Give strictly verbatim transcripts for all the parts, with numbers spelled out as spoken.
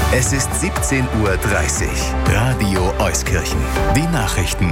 Es ist siebzehn Uhr dreißig. Radio Euskirchen. Die Nachrichten.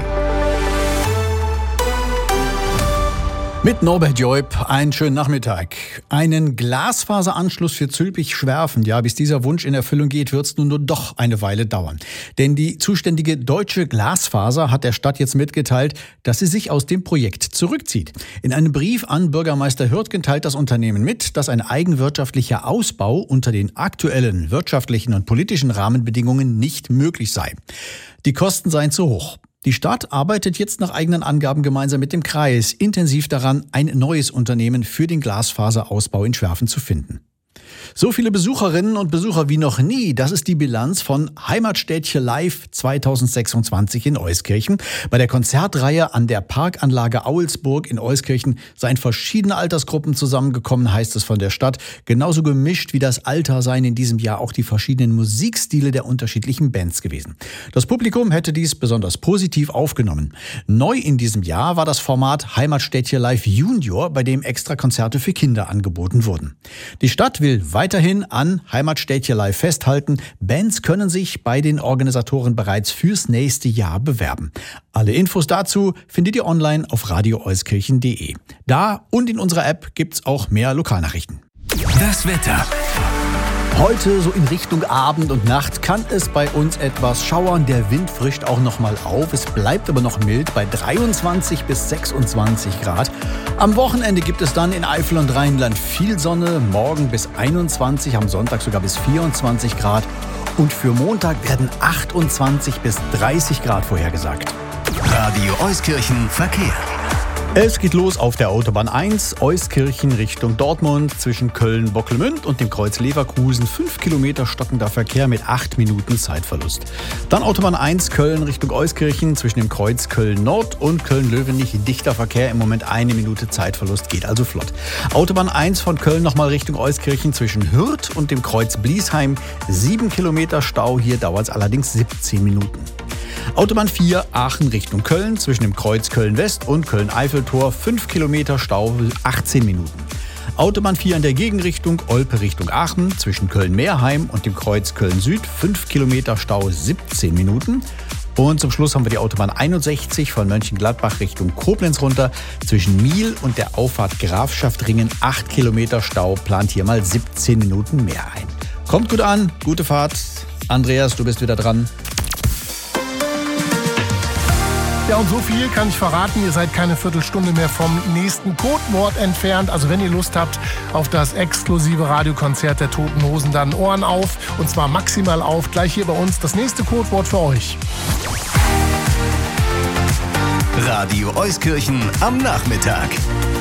Mit Norbert Joib, einen schönen Nachmittag. Einen Glasfaseranschluss für Zülpich-Schwerfen, ja, bis dieser Wunsch in Erfüllung geht, wird es nun nur doch eine Weile dauern. Denn die zuständige Deutsche Glasfaser hat der Stadt jetzt mitgeteilt, dass sie sich aus dem Projekt zurückzieht. In einem Brief an Bürgermeister Hürtgen teilt das Unternehmen mit, dass ein eigenwirtschaftlicher Ausbau unter den aktuellen wirtschaftlichen und politischen Rahmenbedingungen nicht möglich sei. Die Kosten seien zu hoch. Die Stadt arbeitet jetzt nach eigenen Angaben gemeinsam mit dem Kreis intensiv daran, ein neues Unternehmen für den Glasfaserausbau in Schwerfen zu finden. So viele Besucherinnen und Besucher wie noch nie, das ist die Bilanz von Heimatstädtchen Live zwanzig sechsundzwanzig in Euskirchen. Bei der Konzertreihe an der Parkanlage Aulsburg in Euskirchen seien verschiedene Altersgruppen zusammengekommen, heißt es von der Stadt. Genauso gemischt wie das Alter seien in diesem Jahr auch die verschiedenen Musikstile der unterschiedlichen Bands gewesen. Das Publikum hätte dies besonders positiv aufgenommen. Neu in diesem Jahr war das Format Heimatstädtchen Live Junior, bei dem extra Konzerte für Kinder angeboten wurden. Die Stadt will weiterhin an Heimatstädtchen Live festhalten. Bands können sich bei den Organisatoren bereits fürs nächste Jahr bewerben. Alle Infos dazu findet ihr online auf radio euskirchen punkt de. Da und in unserer App gibt's auch mehr Lokalnachrichten. Das Wetter. Heute so in Richtung Abend und Nacht kann es bei uns etwas schauern. Der Wind frischt auch noch mal auf. Es bleibt aber noch mild bei dreiundzwanzig bis sechsundzwanzig Grad. Am Wochenende gibt es dann in Eifel und Rheinland viel Sonne. Morgen bis einundzwanzig, am Sonntag sogar bis vierundzwanzig Grad. Und für Montag werden achtundzwanzig bis dreißig Grad vorhergesagt. Radio Euskirchen Verkehr. Es geht los auf der Autobahn eins, Euskirchen Richtung Dortmund, zwischen Köln-Bocklemünd und dem Kreuz Leverkusen. fünf Kilometer stockender Verkehr mit acht Minuten Zeitverlust. Dann Autobahn eins, Köln Richtung Euskirchen, zwischen dem Kreuz Köln-Nord und Köln-Löwenich. Dichter Verkehr, im Moment eine Minute Zeitverlust, geht also flott. Autobahn eins von Köln nochmal Richtung Euskirchen, zwischen Hürth und dem Kreuz Bliesheim. sieben Kilometer Stau, hier dauert es allerdings siebzehn Minuten. Autobahn vier, Aachen Richtung Köln, zwischen dem Kreuz Köln-West und Köln-Eiffeltor, fünf Kilometer Stau, achtzehn Minuten. Autobahn vier in der Gegenrichtung, Olpe Richtung Aachen, zwischen Köln-Meerheim und dem Kreuz Köln-Süd, fünf Kilometer Stau, siebzehn Minuten. Und zum Schluss haben wir die Autobahn einundsechzig von Mönchengladbach Richtung Koblenz runter, zwischen Miel und der Auffahrt Grafschaft-Ringen, acht Kilometer Stau, plant hier mal siebzehn Minuten mehr ein. Kommt gut an, gute Fahrt. Andreas, du bist wieder dran. Ja, und so viel kann ich verraten, ihr seid keine Viertelstunde mehr vom nächsten Codewort entfernt. Also wenn ihr Lust habt auf das exklusive Radiokonzert der Toten Hosen, dann Ohren auf, und zwar maximal auf, gleich hier bei uns das nächste Codewort für euch. Radio Euskirchen am Nachmittag.